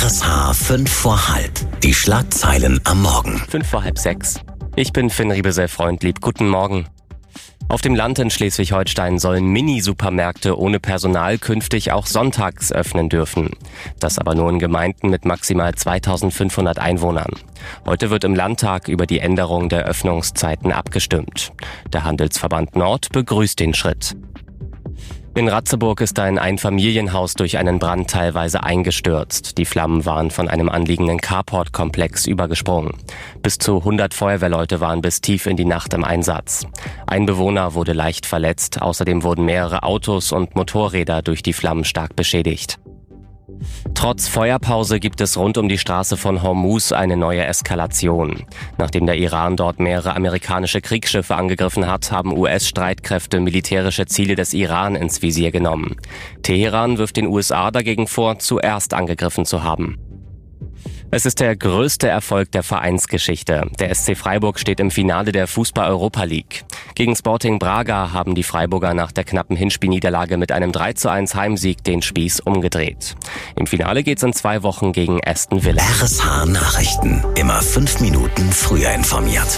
RSH 5 vor halb. Die Schlagzeilen am Morgen. 5 vor halb 6. Ich bin Finn Riebesell-Freundlieb. Guten Morgen. Auf dem Land in Schleswig-Holstein sollen Mini-Supermärkte ohne Personal künftig auch sonntags öffnen dürfen. Das aber nur in Gemeinden mit maximal 2500 Einwohnern. Heute wird im Landtag über die Änderung der Öffnungszeiten abgestimmt. Der Handelsverband Nord begrüßt den Schritt. In Ratzeburg ist ein Einfamilienhaus durch einen Brand teilweise eingestürzt. Die Flammen waren von einem anliegenden Carport-Komplex übergesprungen. Bis zu 100 Feuerwehrleute waren bis tief in die Nacht im Einsatz. Ein Bewohner wurde leicht verletzt. Außerdem wurden mehrere Autos und Motorräder durch die Flammen stark beschädigt. Trotz Feuerpause gibt es rund um die Straße von Hormuz eine neue Eskalation. Nachdem der Iran dort mehrere amerikanische Kriegsschiffe angegriffen hat, haben US-Streitkräfte militärische Ziele des Iran ins Visier genommen. Teheran wirft den USA dagegen vor, zuerst angegriffen zu haben. Es ist der größte Erfolg der Vereinsgeschichte. Der SC Freiburg steht im Finale der Fußball-Europa League. Gegen Sporting Braga haben die Freiburger nach der knappen Hinspielniederlage mit einem 3:1 Heimsieg den Spieß umgedreht. Im Finale geht's in 2 Wochen gegen Aston Villa. RSH Nachrichten. Immer 5 Minuten früher informiert.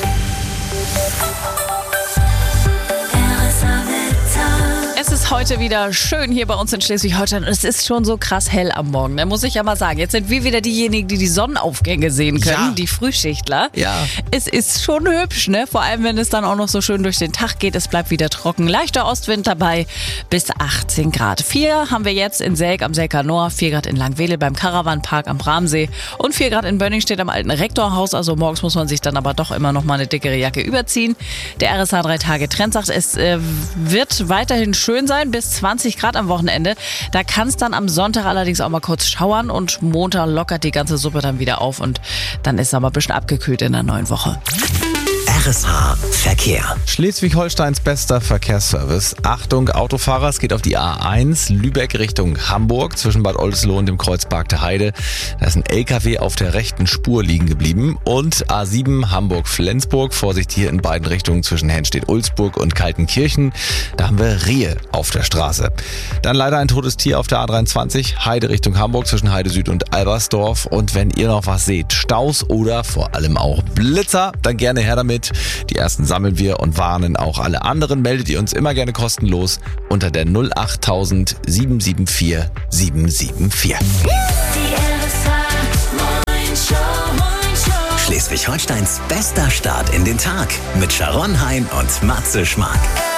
Es ist heute wieder schön hier bei uns in Schleswig-Holstein und es ist schon so krass hell am Morgen, da muss ich ja mal sagen. Jetzt sind wir wieder diejenigen, die die Sonnenaufgänge sehen können, die Frühschichtler. Ja. Es ist schon hübsch, ne? Vor allem, wenn es dann auch noch so schön durch den Tag geht. Es bleibt wieder trocken. Leichter Ostwind dabei bis 18 Grad. 4 haben wir jetzt in Selk am Selker Nord, 4 Grad in Langwedel beim Caravanpark am Bramsee und 4 Grad in Bönningstedt am alten Rektorhaus. Also morgens muss man sich dann aber doch immer noch mal eine dickere Jacke überziehen. Der RSH 3-Tage-Trend sagt, es wird weiterhin schön sein, bis 20 Grad am Wochenende. Da kann es dann am Sonntag allerdings auch mal kurz schauern und Montag lockert die ganze Suppe dann wieder auf und dann ist es aber ein bisschen abgekühlt in der neuen Woche. RSH Verkehr. Schleswig-Holsteins bester Verkehrsservice. Achtung, Autofahrer, es geht auf die A1 Lübeck Richtung Hamburg zwischen Bad Oldesloe und dem Kreuzpark der Heide. Da ist ein LKW auf der rechten Spur liegen geblieben. Und A7 Hamburg-Flensburg. Vorsicht hier in beiden Richtungen zwischen Henstedt-Ulzburg und Kaltenkirchen. Da haben wir Rehe auf der Straße. Dann leider ein totes Tier auf der A23 Heide Richtung Hamburg zwischen Heide Süd und Albersdorf. Und wenn ihr noch was seht, Staus oder vor allem auch Blitzer, dann gerne her damit. Die ersten sammeln wir und warnen auch alle anderen. Meldet ihr uns immer gerne kostenlos unter der 08000 774 774. Schleswig-Holsteins bester Start in den Tag mit Sharon Hein und Matze Schmark.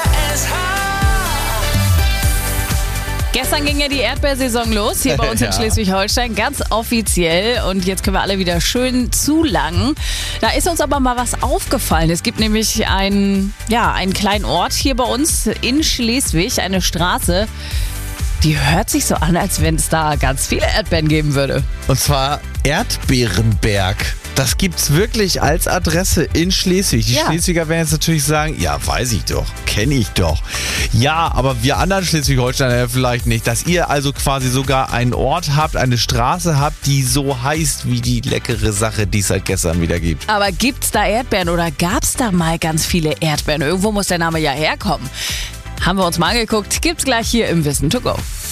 Gestern ging ja die Erdbeersaison los, hier bei uns in Schleswig-Holstein, ganz offiziell. Und jetzt können wir alle wieder schön zulangen. Da ist uns aber mal was aufgefallen. Es gibt nämlich einen kleinen Ort hier bei uns in Schleswig, eine Straße, die hört sich so an, als wenn es da ganz viele Erdbeeren geben würde. Und zwar Erdbeerenberg. Das gibt's wirklich als Adresse in Schleswig. Die Schleswiger werden jetzt natürlich sagen, ja, weiß ich doch, kenne ich doch. Ja, aber wir anderen Schleswig-Holsteiner vielleicht nicht. Dass ihr also quasi sogar einen Ort habt, eine Straße habt, die so heißt wie die leckere Sache, die es seit gestern wieder gibt. Aber gibt's da Erdbeeren oder gab's da mal ganz viele Erdbeeren? Irgendwo muss der Name ja herkommen. Haben wir uns mal angeguckt, gibt's gleich hier im Wissen to go.